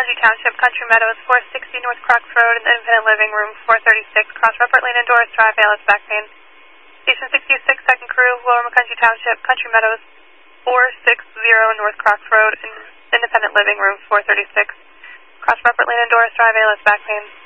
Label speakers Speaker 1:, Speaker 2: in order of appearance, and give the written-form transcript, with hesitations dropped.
Speaker 1: McCungie Township, Country Meadows, 460 North Crocs Road, and Independent Living, Room 436, Cross Rupert Lane and Doris Drive, ALS back pain. Station 66, second crew, Lower McCungie Township, Country Meadows, 460 North Crocs Road, and Independent Living, Room 436, Cross Rupert Lane and Doris Drive, ALS back pain.